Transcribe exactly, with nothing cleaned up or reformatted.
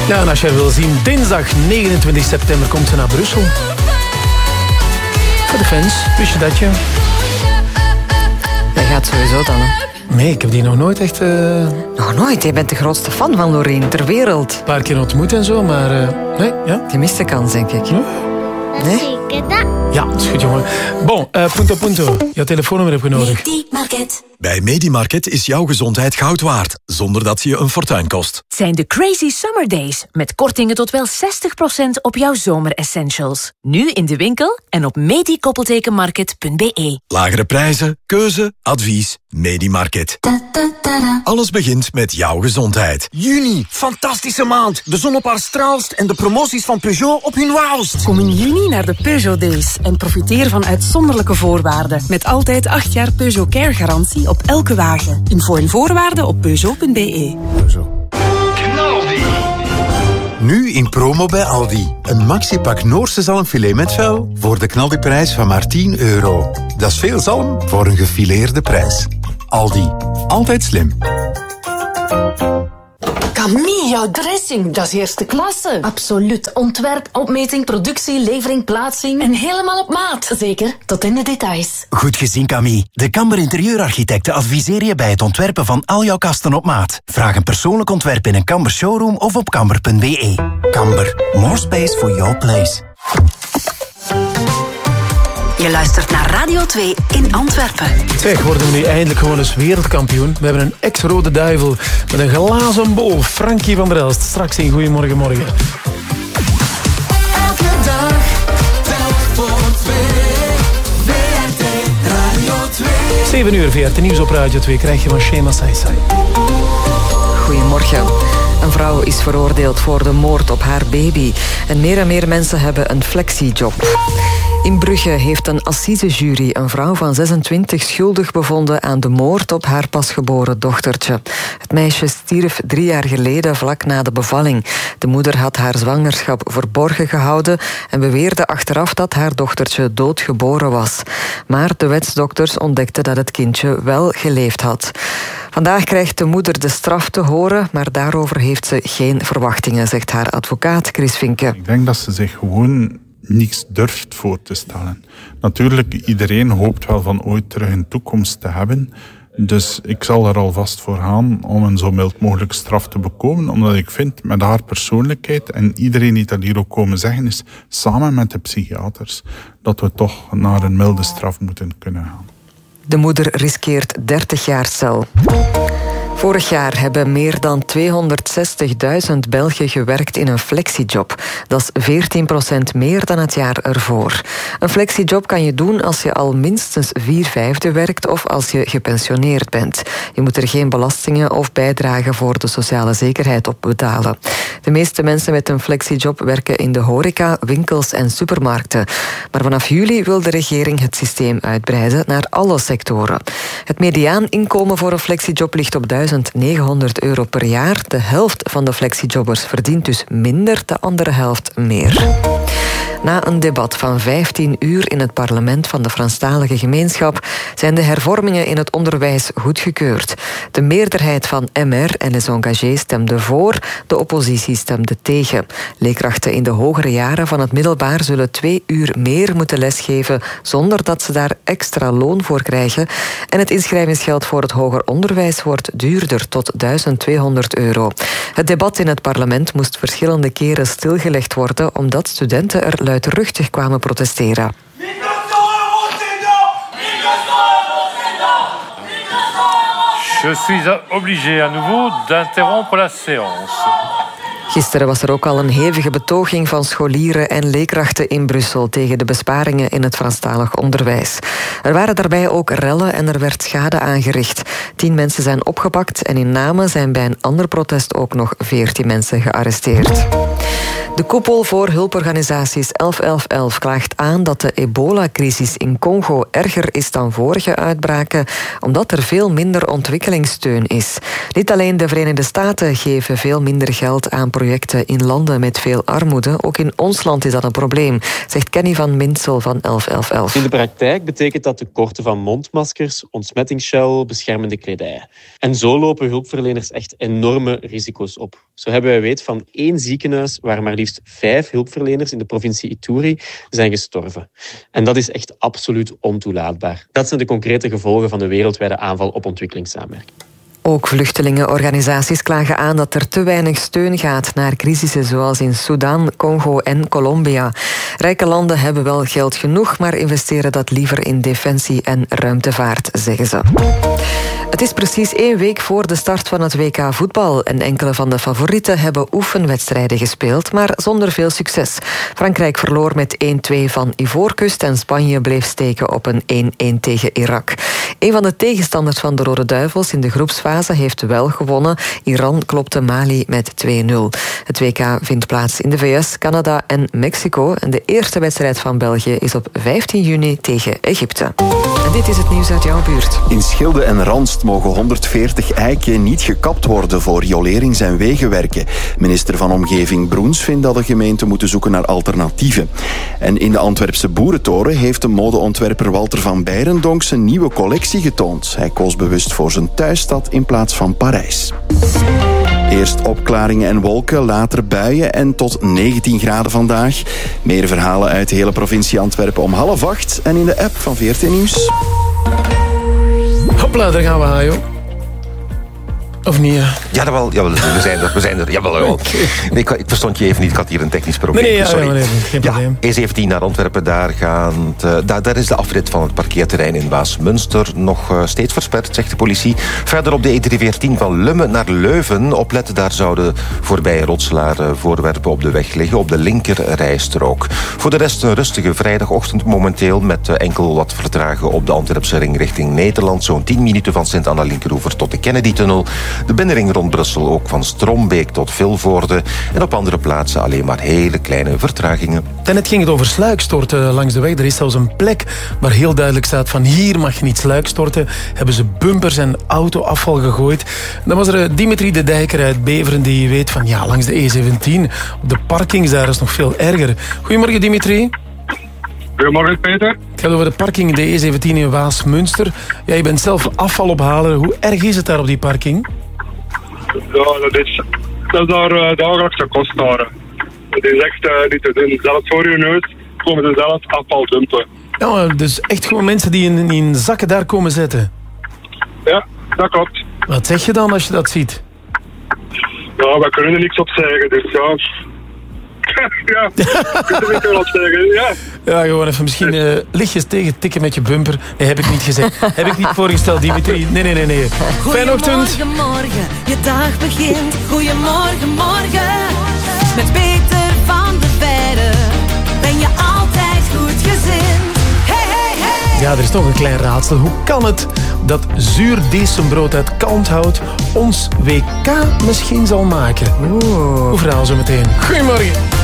Ja, en als jij wil zien, dinsdag negenentwintig september komt ze naar Brussel. Voor de fans, wist je dat je? Hij gaat sowieso dan, hè? Nee, ik heb die nog nooit echt... Uh... Nog nooit? Jij bent de grootste fan van Loreen ter wereld. Een paar keer ontmoet en zo, maar... Uh, nee, ja. Gemiste kans, denk ik. Ja. Nee? Ja, dat is goed, jongen. Bon, uh, punto, punto. Jouw telefoonnummer heb je nodig. Medimarket. Bij Medimarket is jouw gezondheid goud waard, zonder dat ze je een fortuin kost. Het zijn de Crazy Summer Days, met kortingen tot wel zestig procent op jouw zomeressentials. Nu in de winkel en op medi-market punt b e. Lagere prijzen, keuze, advies, Medimarket. Alles begint met jouw gezondheid. Juni, fantastische maand. De zon op haar straalst en de promoties van Peugeot op hun wauwst. Kom in juni naar de Peugeot Days en profiteer van uitzonderlijke voorwaarden. Met altijd acht jaar Peugeot Care garantie op elke wagen. Info en voorwaarden op peugeot punt b e. Knaldi. Nu in promo bij Aldi. Een maxipak Noorse zalmfilet met vel voor de knaldiprijs van maar tien euro. Dat is veel zalm voor een gefileerde prijs. Aldi. Altijd slim. Camille, jouw dressing, dat is eerste klasse. Absoluut. Ontwerp, opmeting, productie, levering, plaatsing. En helemaal op maat. Zeker, tot in de details. Goed gezien, Camille. De Kamber Interieurarchitecten adviseren je bij het ontwerpen van al jouw kasten op maat. Vraag een persoonlijk ontwerp in een Kamber showroom of op kamber punt b e. Kamber. More space for your place. Je luistert naar Radio twee in Antwerpen. Zeg, worden we nu eindelijk gewoon eens wereldkampioen? We hebben een ex-rode duivel met een glazen bol. Frankie van der Elst. Straks in Goedemorgen Morgen. Elke dag, telk voor twee. V R T Radio twee. zeven uur, V R T Nieuws op Radio twee krijg je van Shema Saisai. Goedemorgen. Een vrouw is veroordeeld voor de moord op haar baby. En meer en meer mensen hebben een flexiejob. In Brugge heeft een assisejury een vrouw van zesentwintig schuldig bevonden aan de moord op haar pasgeboren dochtertje. Het meisje stierf drie jaar geleden vlak na de bevalling. De moeder had haar zwangerschap verborgen gehouden en beweerde achteraf dat haar dochtertje doodgeboren was. Maar de wetsdokters ontdekten dat het kindje wel geleefd had. Vandaag krijgt de moeder de straf te horen, maar daarover heeft ze geen verwachtingen, zegt haar advocaat Chris Vinke. Ik denk dat ze zich gewoon niks durft voor te stellen. Natuurlijk, iedereen hoopt wel van ooit terug een toekomst te hebben. Dus ik zal er alvast voor gaan om een zo mild mogelijk straf te bekomen. Omdat ik vind, met haar persoonlijkheid en iedereen die dat hier ook komen zeggen is, samen met de psychiaters, dat we toch naar een milde straf moeten kunnen gaan. De moeder riskeert dertig jaar cel. Vorig jaar hebben meer dan tweehonderdzestigduizend Belgen gewerkt in een flexiejob. Dat is veertien procent meer dan het jaar ervoor. Een flexiejob kan je doen als je al minstens vier vijfde werkt of als je gepensioneerd bent. Je moet er geen belastingen of bijdragen voor de sociale zekerheid op betalen. De meeste mensen met een flexiejob werken in de horeca, winkels en supermarkten. Maar vanaf juli wil de regering het systeem uitbreiden naar alle sectoren. Het mediaaninkomen voor een flexiejob ligt op duizend negenhonderd euro per jaar. De helft van de flexiejobbers verdient dus minder, de andere helft meer. Na een debat van vijftien uur in het parlement van de Franstalige gemeenschap zijn de hervormingen in het onderwijs goedgekeurd. De meerderheid van M R en Les Engagés stemde voor, de oppositie stemde tegen. Leerkrachten in de hogere jaren van het middelbaar zullen twee uur meer moeten lesgeven zonder dat ze daar extra loon voor krijgen. En het inschrijvingsgeld voor het hoger onderwijs wordt duurder, tot duizend tweehonderd euro. Het debat in het parlement moest verschillende keren stilgelegd worden omdat studenten er luidruchtig kwamen protesteren. Je suis obligé à nouveau d'interrompre la séance. Gisteren was er ook al een hevige betoging van scholieren en leerkrachten in Brussel tegen de besparingen in het Franstalig onderwijs. Er waren daarbij ook rellen en er werd schade aangericht. Tien mensen zijn opgepakt en in Namen zijn bij een ander protest ook nog veertien mensen gearresteerd. De koepel voor hulporganisaties elf elf elf klaagt aan dat de ebola-crisis in Congo erger is dan vorige uitbraken, omdat er veel minder ontwikkelingssteun is. Niet alleen de Verenigde Staten geven veel minder geld aan projecten in landen met veel armoede. Ook in ons land is dat een probleem, zegt Kenny van Minsel van elf elf elf. In de praktijk betekent dat tekorten van mondmaskers, ontsmettingsgel, beschermende kledij. En zo lopen hulpverleners echt enorme risico's op. Zo hebben wij weet van één ziekenhuis waar maar liefst vijf hulpverleners in de provincie Ituri zijn gestorven. En dat is echt absoluut ontoelaatbaar. Dat zijn de concrete gevolgen van de wereldwijde aanval op ontwikkelingssamenwerking. Ook vluchtelingenorganisaties klagen aan dat er te weinig steun gaat naar crisissen zoals in Sudan, Congo en Colombia. Rijke landen hebben wel geld genoeg, maar investeren dat liever in defensie en ruimtevaart, zeggen ze. Het is precies één week voor de start van het W K voetbal en enkele van de favorieten hebben oefenwedstrijden gespeeld, maar zonder veel succes. Frankrijk verloor met één-twee van Ivoorkust en Spanje bleef steken op een één-één tegen Irak. Een van de tegenstanders van de Rode Duivels in de groepsfase heeft wel gewonnen. Iran klopte Mali met twee-nul. Het W K vindt plaats in de V S, Canada en Mexico. En de eerste wedstrijd van België is op vijftien juni tegen Egypte. En dit is het nieuws uit jouw buurt. In Schilde en Ranst mogen honderdveertig eiken niet gekapt worden voor jolerings- en wegenwerken. Minister van Omgeving Broens vindt dat de gemeenten moeten zoeken naar alternatieven. En in de Antwerpse Boerentoren heeft de modeontwerper Walter van Beirendonk zijn nieuwe collectie getoond. Hij koos bewust voor zijn thuisstad in plaats van Parijs. Eerst opklaringen en wolken, later buien en tot negentien graden vandaag. Meer verhalen uit de hele provincie Antwerpen om half acht en in de app van V R T Nieuws. Hopla, daar gaan we, Hajo. Of niet? Ja, jawel, jawel, we zijn er, we zijn er. Jawel, jawel. Nee, ik, ik verstond je even niet, ik had hier een technisch probleem. Nee, nee, ja, sorry. ja, nee, geen probleem. Ja, E zeventien naar Antwerpen, daar, gaan, uh, daar, daar is de afrit van het parkeerterrein in Waasmunster nog uh, steeds versperd, zegt de politie. Verder op de E drieënveertien van Lummen naar Leuven. Opletten, daar zouden voorbij Rotselaar uh, voorwerpen op de weg liggen, op de linker rijstrook. Voor de rest een rustige vrijdagochtend momenteel, met uh, enkel wat vertragen op de Antwerpse ring richting Nederland. Zo'n tien minuten van Sint-Anna-Linkeroever tot de Kennedy-tunnel. De binnenring rond Brussel ook van Strombeek tot Vilvoorde. En op andere plaatsen alleen maar hele kleine vertragingen. Daarnet ging het over sluikstorten langs de weg. Er is zelfs een plek waar heel duidelijk staat van hier mag je niet sluikstorten. Hebben ze bumpers en autoafval gegooid. Dan was er Dimitri de Dijker uit Beveren die weet van ja, langs de E zeventien. Op de parkings daar is nog veel erger. Goedemorgen Dimitri. Goedemorgen Peter. Het gaat over de parking in de E zeventien in Waasmunster. Ja, je bent zelf afval ophalen. Hoe erg is het daar op die parking? Ja, dat is, dat is daar uh, dagelijkse kost daar. Het is echt uh, niet te doen. Zelfs voor je neus komen ze zelf afval dumpen. Ja, dus echt gewoon mensen die in, in zakken daar komen zetten? Ja, dat klopt. Wat zeg je dan als je dat ziet? Ja, wij kunnen er niks op zeggen, dus ja... ja, ik kan er niet veel op zeggen, ja. Ja, gewoon even misschien uh, lichtjes tegen tikken met je bumper. Nee, heb ik niet gezegd. Heb ik niet voorgesteld, Dimitri. Nee, nee, nee, nee. Fijne ochtend. Goedemorgen, morgen, je dag begint. Goedemorgen, morgen. Met Peter van der Veijden ben je altijd goed gezind. Hey, hey, hey. Ja, er is nog een klein raadsel. Hoe kan het dat zuur decembrood uit Kalmthout ons W K misschien zal maken? Oeh. Hoe verhaal zo meteen. Goedemorgen.